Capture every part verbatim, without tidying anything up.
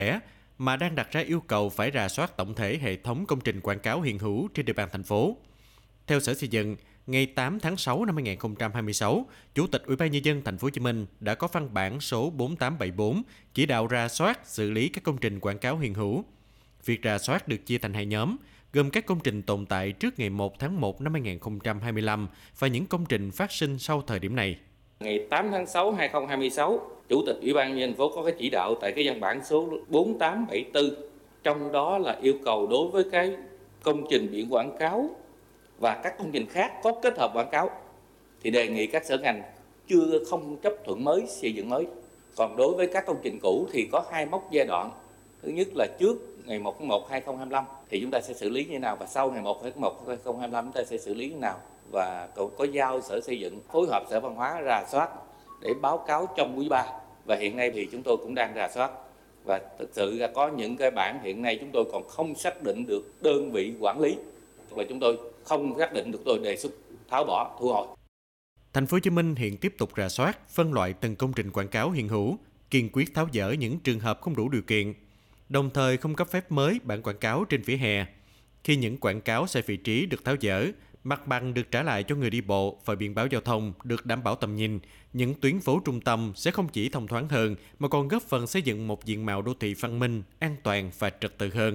mà đang đặt ra yêu cầu phải rà soát tổng thể hệ thống công trình quảng cáo hiện hữu trên địa bàn thành phố. Theo Sở Xây dựng, ngày tám tháng sáu năm hai nghìn không trăm hai mươi sáu, Chủ tịch Ủy ban nhân dân Thành phố Hồ Chí Minh đã có văn bản số bốn tám bảy bốn chỉ đạo rà soát xử lý các công trình quảng cáo hiện hữu. Việc rà soát được chia thành hai nhóm, gồm các công trình tồn tại trước ngày một tháng một năm hai nghìn không trăm hai mươi lăm và những công trình phát sinh sau thời điểm này. Ngày tám tháng sáu năm hai nghìn không trăm hai mươi sáu, Chủ tịch Ủy ban nhân dân thành phố có cái chỉ đạo tại cái văn bản số bốn tám bảy bốn, trong đó là yêu cầu đối với cái công trình biển quảng cáo và các công trình khác có kết hợp quảng cáo thì đề nghị các sở ngành chưa không chấp thuận mới xây dựng mới. Còn đối với các công trình cũ thì có hai mốc giai đoạn. Thứ nhất là trước ngày một tháng một năm hai nghìn không trăm hai mươi lăm thì chúng ta sẽ xử lý như thế nào, và sau ngày một tháng một năm hai nghìn không trăm hai mươi lăm chúng ta sẽ xử lý như thế nào. Và cậu có giao Sở Xây dựng phối hợp Sở Văn hóa rà soát để báo cáo trong quý ba. Và hiện nay thì chúng tôi cũng đang rà soát. Và thực sự là có những cái bản hiện nay chúng tôi còn không xác định được đơn vị quản lý, và chúng tôi không xác định được, tôi đề xuất tháo bỏ, thu hồi. Thành phố Hồ Chí Minh hiện tiếp tục rà soát, phân loại từng công trình quảng cáo hiện hữu, kiên quyết tháo dỡ những trường hợp không đủ điều kiện, đồng thời không cấp phép mới bảng quảng cáo trên vỉa hè. Khi những quảng cáo sai vị trí được tháo dỡ, mặt bằng được trả lại cho người đi bộ và biển báo giao thông được đảm bảo tầm nhìn, những tuyến phố trung tâm sẽ không chỉ thông thoáng hơn mà còn góp phần xây dựng một diện mạo đô thị văn minh, an toàn và trật tự hơn.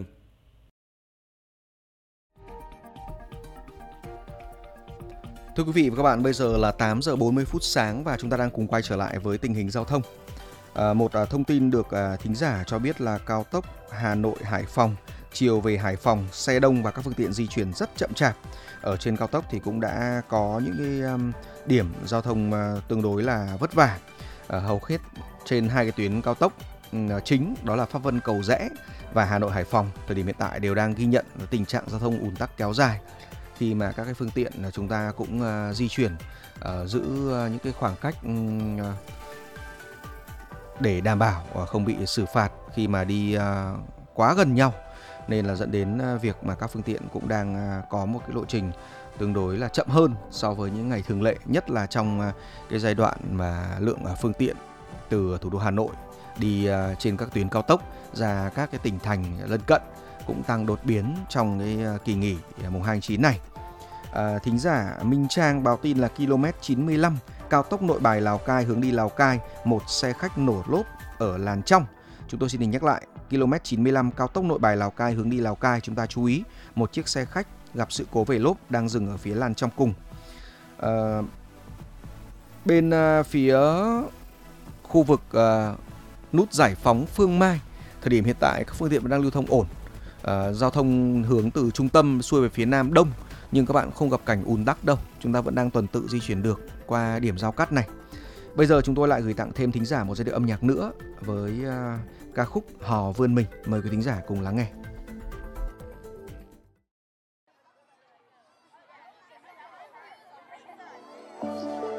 Thưa quý vị và các bạn, bây giờ là tám giờ bốn mươi phút sáng và chúng ta đang cùng quay trở lại với tình hình giao thông. À, một à, thông tin được à, thính giả cho biết là cao tốc Hà Nội Hải Phòng, chiều về Hải Phòng, xe đông và các phương tiện di chuyển rất chậm chạp. Ở trên cao tốc thì cũng đã có những cái um, điểm giao thông uh, tương đối là vất vả. Uh, hầu hết trên hai cái tuyến cao tốc uh, chính, đó là Pháp Vân Cầu Giẽ và Hà Nội Hải Phòng, thời điểm hiện tại đều đang ghi nhận tình trạng giao thông ùn tắc kéo dài, khi mà các cái phương tiện chúng ta cũng uh, di chuyển uh, giữ uh, những cái khoảng cách um, uh, để đảm bảo uh, không bị xử phạt khi mà đi uh, quá gần nhau, nên là dẫn đến uh, việc mà các phương tiện cũng đang uh, có một cái lộ trình tương đối là chậm hơn so với những ngày thường lệ, nhất là trong uh, cái giai đoạn mà lượng uh, phương tiện từ thủ đô Hà Nội đi uh, trên các tuyến cao tốc ra các cái tỉnh thành lân cận cũng tăng đột biến trong cái uh, kỳ nghỉ uh, mùng hai tháng chín này. À, thính giả Minh Trang báo tin là ki lô mét chín mươi lăm cao tốc Nội Bài Lào Cai hướng đi Lào Cai, một xe khách nổ lốp ở làn trong. Chúng tôi xin được nhắc lại, ki lô mét chín mươi lăm cao tốc Nội Bài Lào Cai hướng đi Lào Cai, chúng ta chú ý, một chiếc xe khách gặp sự cố về lốp đang dừng ở phía làn trong cùng. À, bên uh, phía khu vực uh, nút giải phóng Phương Mai, thời điểm hiện tại các phương tiện vẫn đang lưu thông ổn. Uh, giao thông hướng từ trung tâm xuôi về phía nam đông, nhưng các bạn không gặp cảnh ùn tắc đâu, chúng ta vẫn đang tuần tự di chuyển được qua điểm giao cắt này. Bây giờ chúng tôi lại gửi tặng thêm thính giả một giai điệu âm nhạc nữa với uh, ca khúc Hò Vươn Mình. Mời quý thính giả cùng lắng nghe.